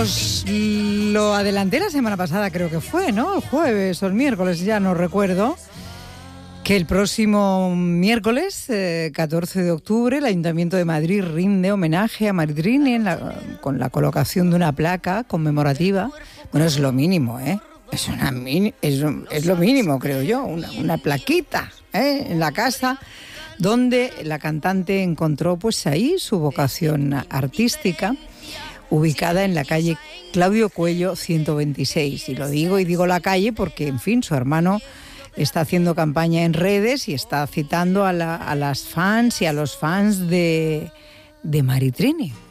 Lo adelanté la semana pasada, creo que fue, ¿no? El jueves o el miércoles, ya no recuerdo. Que el próximo miércoles, 14 de octubre, el Ayuntamiento de Madrid rinde homenaje a Maritrini con la colocación de una placa conmemorativa. Bueno, es lo mínimo, ¿eh? Es lo mínimo, creo yo, una plaquita, en la casa donde la cantante encontró pues ahí su vocación artística, ubicada en la calle Claudio Cuello 126. Y digo la calle porque, en fin, su hermano está haciendo campaña en redes y está citando a las fans y a los fans de Maritrini.